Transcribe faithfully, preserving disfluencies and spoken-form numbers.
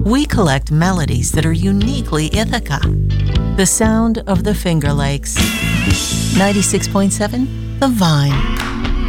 We collect melodies that are uniquely Ithaca. The sound of the Finger Lakes. ninety-six point seven, The Vine.